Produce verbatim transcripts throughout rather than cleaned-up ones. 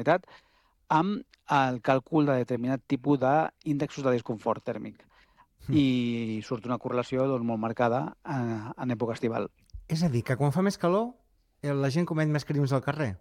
humitat, amb el càlcul de determinat tipus d'índexs de desconfort tèrmic. I surt una correlació doncs, molt marcada eh, en època estival. És a dir, que quan fa més calor, la gent comet més crims al carrer?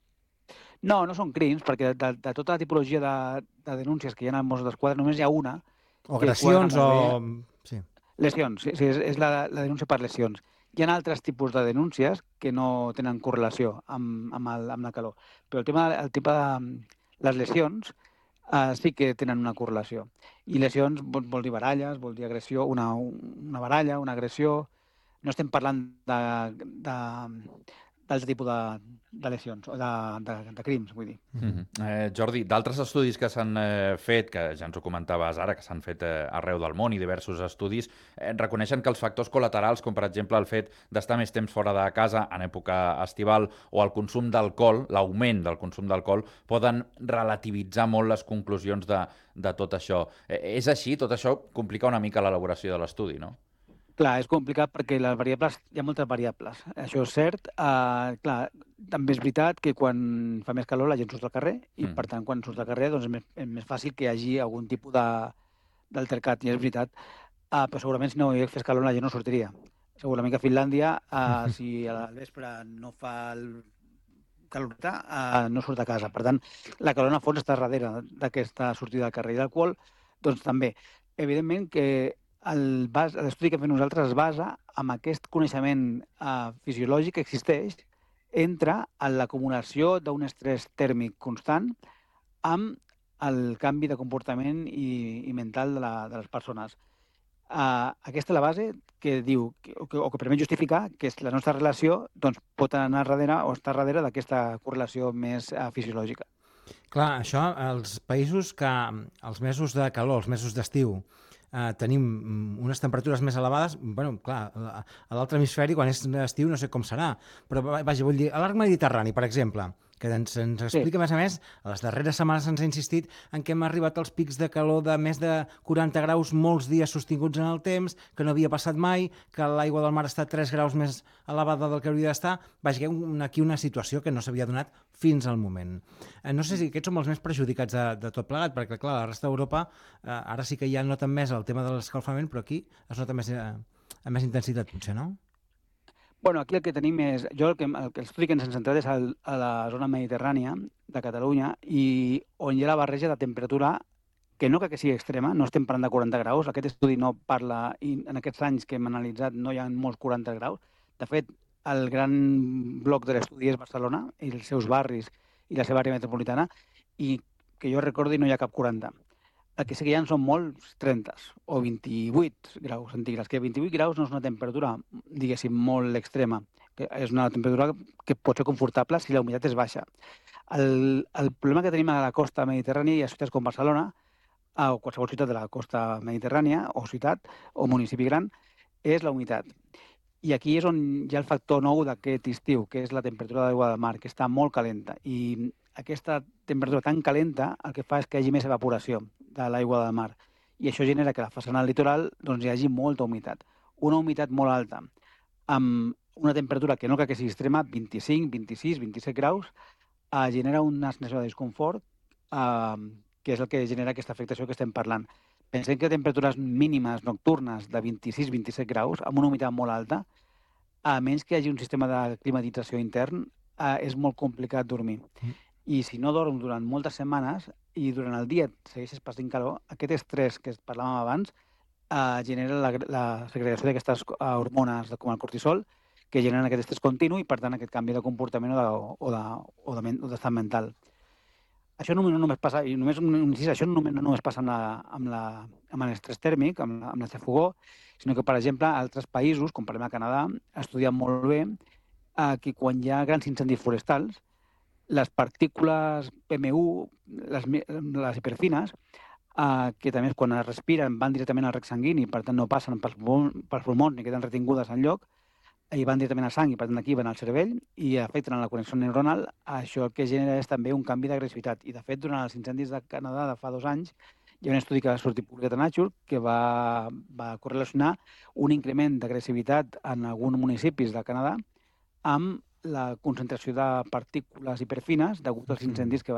No, no són crims, perquè de, de tota la tipologia de, de denúncies que hi ha en els Mossos d'Esquadra, només hi ha una O que quadra agressions o... molt bé. Sí. Lesions, sí, sí, és, és la, la denúncia per lesions. Hi ha altres tipus de denúncies que no tenen correlació amb, amb, el, amb la calor, però el tema, el tipus de les lesions eh, sí que tenen una correlació. I lesions vol, vol dir baralles, vol dir agressió, una, una baralla, una agressió. No estem parlant de, de, d'altre tipus de, de lesions, o de, de, de crims, vull dir. Mm-hmm. eh, Jordi, d'altres estudis que s'han eh, fet, que ja ens ho comentaves ara, que s'han fet eh, arreu del món i diversos estudis, eh, reconeixen que els factors col·laterals, com per exemple el fet d'estar més temps fora de casa en època estival o el consum d'alcohol, l'augment del consum d'alcohol, poden relativitzar molt les conclusions de, de tot això. Eh, és així? Tot això complica una mica l'elaboració de l'estudi, no? Clar, és complicat perquè les variables, hi ha moltes variables. Això és cert. Uh, clar, també és veritat que quan fa més calor la gent surt al carrer i, mm. per tant, quan surt al carrer doncs, és, més, és més fàcil que hi hagi algun tipus d'altercat. I és veritat. Uh, però segurament si no hi fes calor la gent no sortiria. Segurament que a Finlàndia, uh, si a la vespre no fa el caloreta, uh, no surt a casa. Per tant, la calor en el fons està darrere d'aquesta sortida al carrer. I l'alcohol, doncs també. Evidentment que l'estudi que fem nosaltres es basa en aquest coneixement eh, fisiològic que existeix entre l'acumulació d'un estrès tèrmic constant amb el canvi de comportament i, i mental de, la, de les persones. Uh, aquesta és la base que diu, que, o, que, o que permet justificar que la nostra relació doncs, pot anar darrere o estar darrere d'aquesta correlació més uh, fisiològica. Clar, això, els països que, els mesos de calor, els mesos d'estiu, Uh, tenim unes temperatures més elevades, bueno, clar, a l'altre hemisferi, quan és estiu, no sé com serà, però vaja, vull dir, a l'arc mediterrani, per exemple, que ens, ens explica, sí. a més a més, a les darreres setmanes ens ha insistit en què hem arribat als pics de calor de més de quaranta graus molts dies sostinguts en el temps, que no havia passat mai, que l'aigua del mar està tres graus més elevada del que hauria d'estar. Vaja, una, aquí una situació que no s'havia donat fins al moment. Eh, no sé si aquests som els més perjudicats de, de tot plegat, perquè, clar, a la resta d'Europa eh, ara sí que ja noten més el tema de l'escalfament, però aquí es nota més, eh, amb més intensitat, potser, no? Bueno, aquí el que tenim és... Jo el que, el que l'estudi que ens hem centrat és al, a la zona mediterrània de Catalunya i on hi ha la barreja de temperatura que no que sigui extrema, no estem parlant de quaranta graus, aquest estudi no parla, i en aquests anys que hem analitzat no hi ha molts quaranta graus. De fet, el gran bloc de l'estudi és Barcelona i els seus barris i la seva àrea metropolitana, i que jo recordi no hi ha cap quaranta. El que sí que hi ha són molts trenta o vint-i-vuit graus centígrads, que vint-i-vuit graus no és una temperatura, diguéssim, molt extrema, que és una temperatura que pot ser confortable si la humitat és baixa. El, el problema que tenim a la costa mediterrània i a ciutats com Barcelona, o qualsevol ciutat de la costa mediterrània, o ciutat, o municipi gran, és la humitat. I aquí és on hi ha el factor nou d'aquest estiu, que és la temperatura de l'aigua del mar, que està molt calenta. I aquesta temperatura tan calenta el que fa és que hi hagi més evaporació de l'aigua del mar. I això genera que a la façana litoral doncs, hi hagi molta humitat. Una humitat molt alta, amb una temperatura que no cal que sigui extrema, vint-i-cinc, vint-i-sis, vint-i-set graus, eh, genera una sensació de desconfort, eh, que és el que genera aquesta afectació que estem parlant. Pensem que temperatures mínimes nocturnes de vint-i-sis a vint-i-set graus, amb una humitat molt alta, a menys que hi hagi un sistema de climatització intern, eh, és molt complicat dormir. Mm. I si no dorms durant moltes setmanes i durant el dia segueixes passant calor, aquest estrès que parlàvem abans eh, genera la, la segregació d'aquestes hormones com el cortisol, que generen aquest estrès continu i, per tant, aquest canvi de comportament o de, o de, o de, o d'estat mental. Això no, no només passa, i només un incís, això no només, no només passa amb, la, amb, la, amb l'estrès tèrmic, amb, la, amb l'estrafugó, sinó que, per exemple, a altres països, com per exemple a Canadà, estudien molt bé eh, que quan hi ha grans incendis forestals, les partícules P M U, les, les hiperfines, eh, que també quan es respiren van directament al rec sanguini, per tant no passen pels pulmons ni queden retingudes enlloc, i van directament al sang i per tant aquí van al cervell i afecten la connexió neuronal. Això el que genera és també un canvi d'agressivitat. I de fet, durant els incendis de Canadà de fa dos anys, hi ha un estudi que va sortir publicat a Nature que va, va correlacionar un increment d'agressivitat en alguns municipis de Canadà amb la concentració de partícules hiperfines degut als incendis que